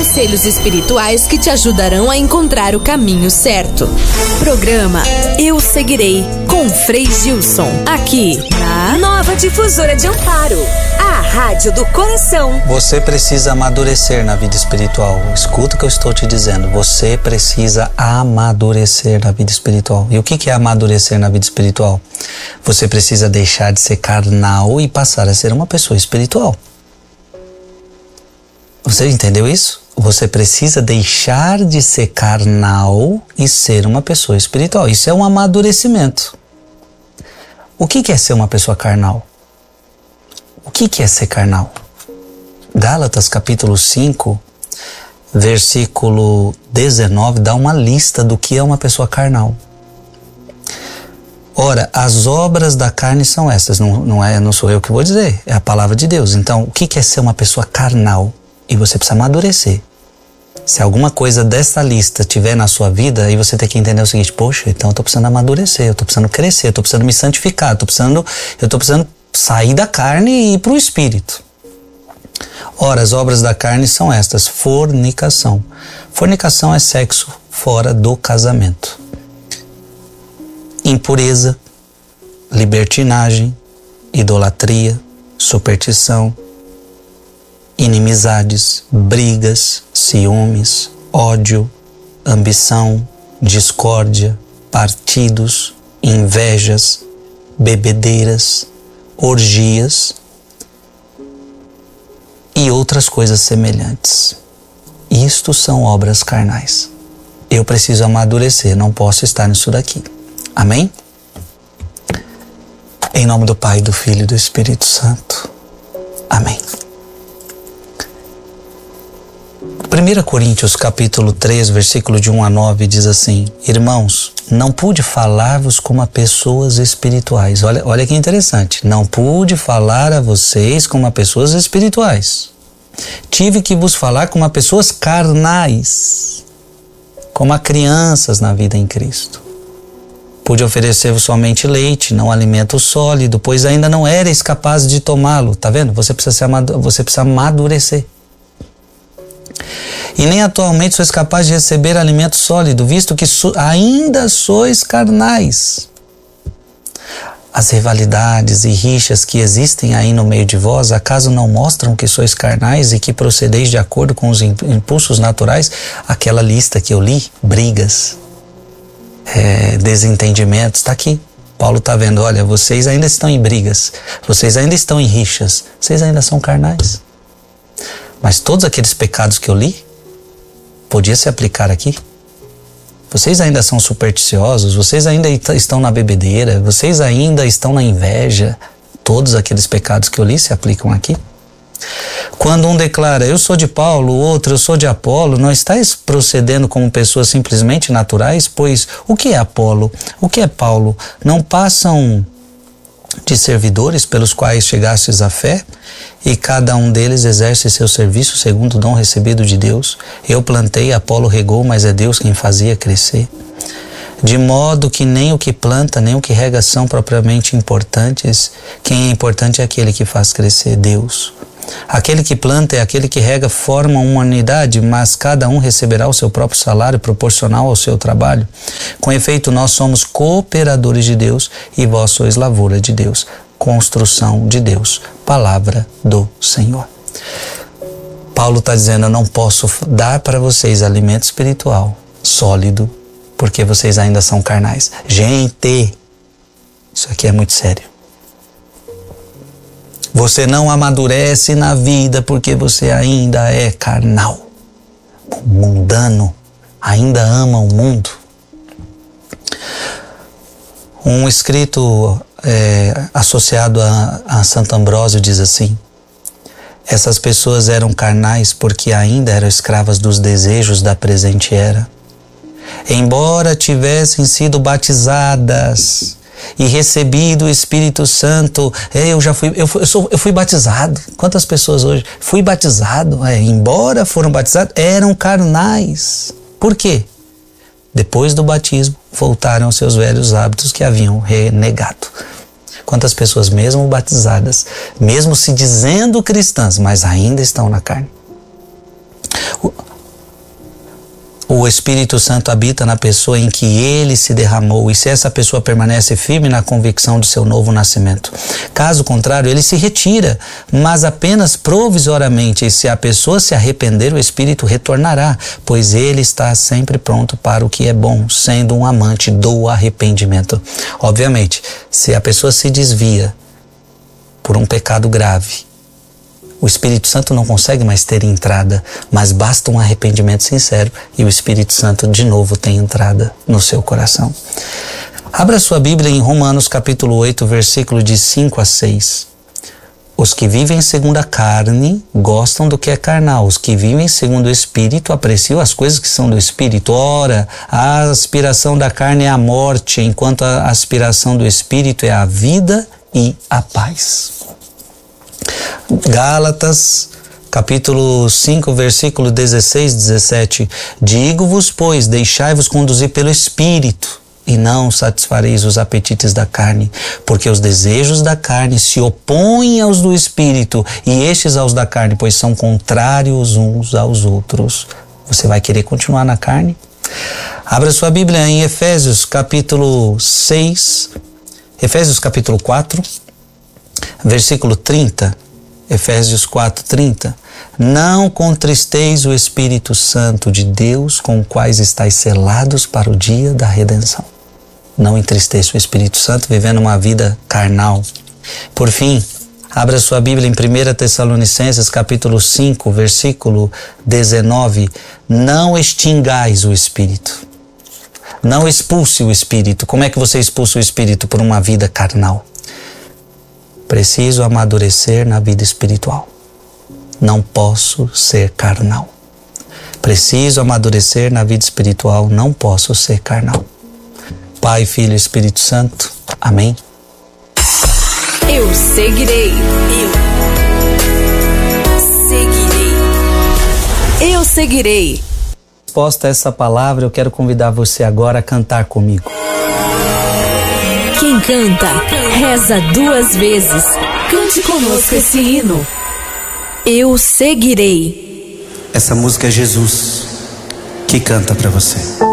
Conselhos espirituais que te ajudarão a encontrar o caminho certo. Programa Eu Seguirei, com Frei Gilson. Aqui na Nova Difusora de Amparo, a rádio do coração. Você precisa amadurecer na vida espiritual. Escuta o que eu estou te dizendo. Você precisa amadurecer na vida espiritual. E o que é amadurecer na vida espiritual? Você precisa deixar de ser carnal e passar a ser uma pessoa espiritual. Você entendeu isso? Você precisa deixar de ser carnal e ser uma pessoa espiritual. Isso é um amadurecimento. O que é ser uma pessoa carnal? O que é ser carnal? Gálatas capítulo 5, versículo 19, dá uma lista do que é uma pessoa carnal. Ora, as obras da carne são essas, não sou eu que vou dizer, é a palavra de Deus. Então, o que é ser uma pessoa carnal? E você precisa amadurecer. Se alguma coisa dessa lista tiver na sua vida, aí você tem que entender o seguinte: poxa, então eu tô precisando amadurecer, eu tô precisando crescer, eu tô precisando me santificar, eu tô precisando sair da carne e ir para o espírito. Ora, as obras da carne são estas: fornicação. Fornicação é sexo fora do casamento. Impureza, libertinagem, idolatria, superstição, inimizades, brigas, ciúmes, ódio, ambição, discórdia, partidos, invejas, bebedeiras, orgias e outras coisas semelhantes. Isto são obras carnais. Eu preciso amadurecer, não posso estar nisso daqui. Amém? Em nome do Pai, do Filho e do Espírito Santo. Amém. 1 Coríntios capítulo 3, versículo de 1 a 9 diz assim: Irmãos, não pude falar-vos como a pessoas espirituais. Olha que interessante. Não pude falar a vocês como a pessoas espirituais. Tive que vos falar como a pessoas carnais, como a crianças na vida em Cristo. Pude oferecer-vos somente leite, não alimento sólido, pois ainda não erais capazes de tomá-lo. Tá vendo? Você precisa amadurecer. E nem atualmente sois capazes de receber alimento sólido, visto que ainda sois carnais. As rivalidades e rixas que existem aí no meio de vós, acaso não mostram que sois carnais e que procedeis de acordo com os impulsos naturais? Aquela lista que eu li, brigas, desentendimentos, está aqui. Paulo está vendo, olha, vocês ainda estão em brigas, vocês ainda estão em rixas, vocês ainda são carnais. Mas todos aqueles pecados que eu li, podia se aplicar aqui. Vocês ainda são supersticiosos, vocês ainda estão na bebedeira, vocês ainda estão na inveja. Todos aqueles pecados que eu li se aplicam aqui. Quando um declara, eu sou de Paulo, o outro, eu sou de Apolo, não estáis procedendo como pessoas simplesmente naturais? Pois o que é Apolo? O que é Paulo? Não passam de servidores pelos quais chegastes à fé, e cada um deles exerce seu serviço segundo o dom recebido de Deus. Eu plantei, Apolo regou, mas é Deus quem fazia crescer. De modo que nem o que planta, nem o que rega são propriamente importantes. Quem é importante é aquele que faz crescer, Deus. Aquele que planta e aquele que rega formam uma unidade, mas cada um receberá o seu próprio salário proporcional ao seu trabalho. Com efeito, nós somos cooperadores de Deus e vós sois lavoura de Deus, construção de Deus, palavra do Senhor. Paulo está dizendo, eu não posso dar para vocês alimento espiritual sólido, porque vocês ainda são carnais. Gente, isso aqui é muito sério. Você não amadurece na vida porque você ainda é carnal, mundano, ainda ama o mundo. Um escrito associado a Santo Ambrósio diz assim: essas pessoas eram carnais porque ainda eram escravas dos desejos da presente era. Embora tivessem sido batizadas e recebido o Espírito Santo, eu fui batizado. Quantas pessoas hoje? Fui batizado. Embora foram batizados, eram carnais. Por quê? Depois do batismo, voltaram aos seus velhos hábitos que haviam renegado. Quantas pessoas mesmo batizadas, mesmo se dizendo cristãs, mas ainda estão na carne. o Espírito Santo habita na pessoa em que ele se derramou, e se essa pessoa permanece firme na convicção do seu novo nascimento. Caso contrário, ele se retira, mas apenas provisoriamente, e se a pessoa se arrepender, o Espírito retornará, pois ele está sempre pronto para o que é bom, sendo um amante do arrependimento. Obviamente, se a pessoa se desvia por um pecado grave, o Espírito Santo não consegue mais ter entrada, mas basta um arrependimento sincero e o Espírito Santo de novo tem entrada no seu coração. Abra sua Bíblia em Romanos capítulo 8, versículo de 5 a 6. Os que vivem segundo a carne gostam do que é carnal. Os que vivem segundo o Espírito apreciam as coisas que são do Espírito. Ora, a aspiração da carne é a morte, enquanto a aspiração do Espírito é a vida e a paz. Gálatas, capítulo 5, versículo 16 e 17. Digo-vos, pois, deixai-vos conduzir pelo Espírito, e não satisfareis os apetites da carne, porque os desejos da carne se opõem aos do Espírito, e estes aos da carne, pois são contrários uns aos outros. Você vai querer continuar na carne? Abra sua Bíblia em Efésios, capítulo 6, Efésios, capítulo 4, versículo 30. Efésios 4:30. Não contristeis o Espírito Santo de Deus, com o quais estáis selados para o dia da redenção. Não entristeça o Espírito Santo vivendo uma vida carnal. Por fim, abra sua Bíblia em 1 Tessalonicenses capítulo 5, versículo 19. Não extingais o Espírito. Não expulse o Espírito. Como é que você expulsa o Espírito? Por uma vida carnal. Preciso amadurecer na vida espiritual. Não posso ser carnal. Preciso amadurecer na vida espiritual. Não posso ser carnal. Pai, Filho e Espírito Santo. Amém. Eu seguirei. Eu seguirei. Resposta a essa palavra, eu quero convidar você agora a cantar comigo. Quem canta, reza 2 vezes. Cante conosco esse hino. Eu seguirei. Essa música é Jesus que canta para você.